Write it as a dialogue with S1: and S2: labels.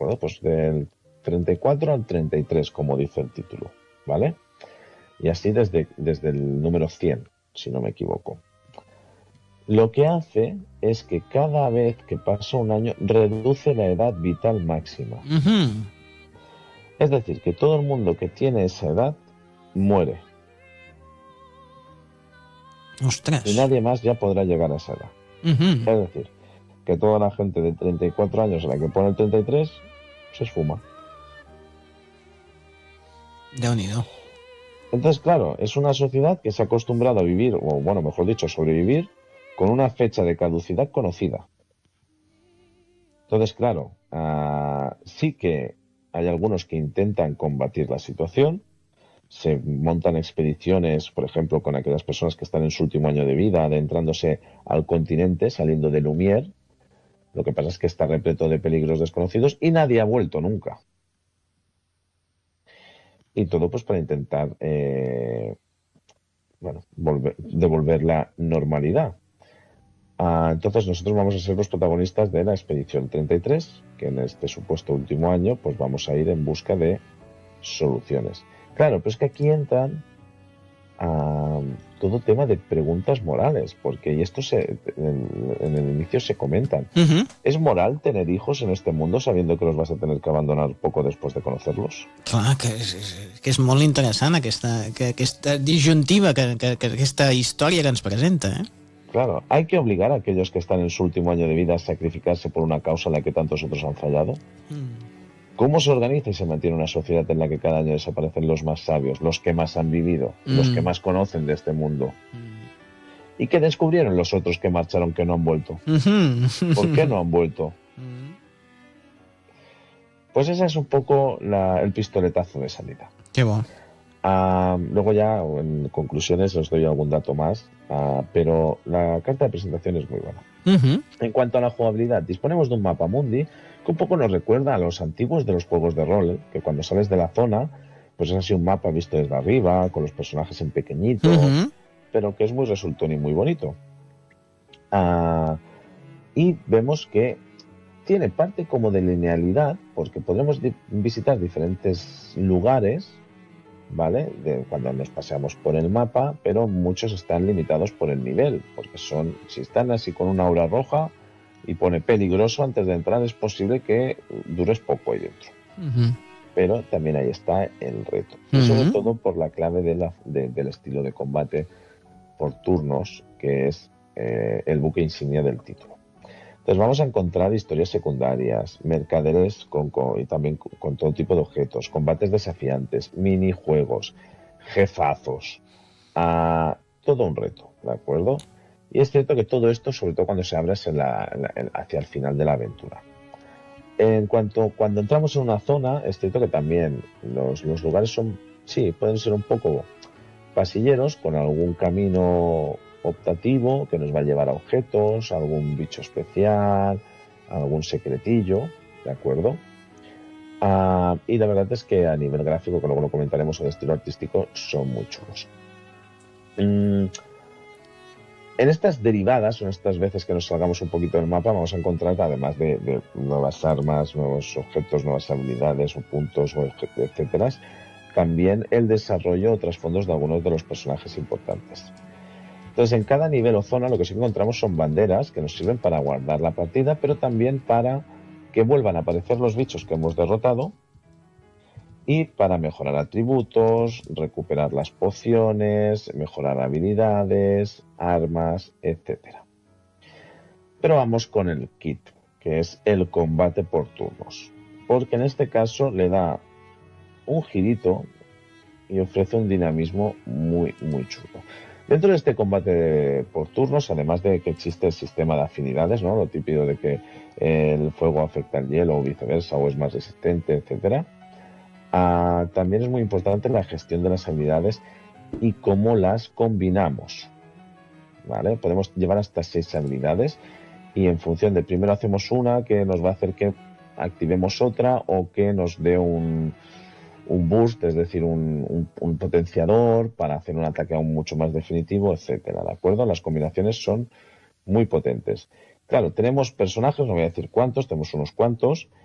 S1: acuerdo? Pues del 34 al 33, como dice el título, ¿vale? Y así desde el número 100, si no me equivoco. Lo que hace es que cada vez que pasa un año reduce la edad vital máxima.
S2: Uh-huh.
S1: Es decir, que todo el mundo que tiene esa edad muere.
S2: Ostras.
S1: Y nadie más ya podrá llegar a esa edad.
S2: Uh-huh.
S1: Es decir, que toda la gente de 34 años a la que pone el 33 se esfuma.
S2: Déu-n'hi-do.
S1: Entonces, claro, es una sociedad que se ha acostumbrado a vivir, o bueno, mejor dicho, sobrevivir con una fecha de caducidad conocida. Entonces, claro, sí que hay algunos que intentan combatir la situación, se montan expediciones, por ejemplo, con aquellas personas que están en su último año de vida, adentrándose al continente, saliendo de Lumière. Lo que pasa es que está repleto de peligros desconocidos y nadie ha vuelto nunca. Y todo pues para intentar, devolver la normalidad. Entonces nosotros vamos a ser los protagonistas de la expedición 33, que en este supuesto último año pues vamos a ir en busca de soluciones. Claro, pero es que aquí entran todo tema de preguntas morales, porque y esto en el inicio se comentan.
S2: Uh-huh.
S1: ¿Es moral tener hijos en este mundo sabiendo que los vas a tener que abandonar poco después de conocerlos?
S2: Clar, que és molt interessant aquesta disjuntiva, que aquesta història que ens presenta, eh?
S1: Claro, ¿hay que obligar a aquellos que están en su último año de vida a sacrificarse por una causa en la que tantos otros han fallado? ¿Cómo se organiza y se mantiene una sociedad en la que cada año desaparecen los más sabios, los que más han vivido, los que más conocen de este mundo? ¿Y qué descubrieron los otros que marcharon que no han vuelto? ¿Por qué no han vuelto? Pues ese es un poco el pistoletazo de salida.
S2: Qué bo.
S1: Luego ya, en conclusiones, os doy algún dato más, pero la carta de presentación es muy buena.
S2: Uh-huh.
S1: En cuanto a la jugabilidad, disponemos de un mapa mundi que un poco nos recuerda a los antiguos de los juegos de rol, que cuando sales de la zona, pues es así un mapa visto desde arriba, con los personajes en pequeñito, pero que es muy resultón y muy bonito. Y vemos que tiene parte como de linealidad, porque podremos visitar diferentes lugares, ¿vale? Cuando nos paseamos por el mapa, pero muchos están limitados por el nivel, porque si están así con una aura roja y pone peligroso antes de entrar, es posible que dures poco ahí dentro.
S2: Uh-huh.
S1: Pero también ahí está el reto. Y sobre todo por la clave del estilo de combate por turnos, que es el buque insignia del título. Entonces vamos a encontrar historias secundarias, mercaderes y también con todo tipo de objetos, combates desafiantes, minijuegos, jefazos, todo un reto, ¿de acuerdo? Y es cierto que todo esto, sobre todo cuando se abre, es hacia el final de la aventura. Cuando entramos en una zona, es cierto que también los lugares pueden ser un poco pasilleros, con algún camino optativo que nos va a llevar a objetos, a algún bicho especial, a algún secretillo, ¿de acuerdo? Y la verdad es que a nivel gráfico, que luego lo comentaremos, o de estilo artístico, son muy chulos. En estas derivadas, o en estas veces que nos salgamos un poquito del mapa, vamos a encontrar, además de nuevas armas, nuevos objetos, nuevas habilidades o puntos, etcétera, también el desarrollo o trasfondos de algunos de los personajes importantes. Entonces, en cada nivel o zona lo que sí encontramos son banderas que nos sirven para guardar la partida, pero también para que vuelvan a aparecer los bichos que hemos derrotado y para mejorar atributos, recuperar las pociones, mejorar habilidades, armas, etc. Pero vamos con el kit, que es el combate por turnos, porque en este caso le da un girito y ofrece un dinamismo muy, muy chulo. Dentro de este combate por turnos, además de que existe el sistema de afinidades, ¿no? Lo típico de que el fuego afecta al hielo o viceversa, o es más resistente, etcétera. También es muy importante la gestión de las habilidades y cómo las combinamos, ¿vale? Podemos llevar hasta 6 habilidades y en función de primero hacemos una que nos va a hacer que activemos otra o que nos dé un boost, es decir, un potenciador para hacer un ataque aún mucho más definitivo, etcétera, ¿de acuerdo? Las combinaciones son muy potentes. Claro, tenemos personajes, no voy a decir cuántos, tenemos unos cuantos,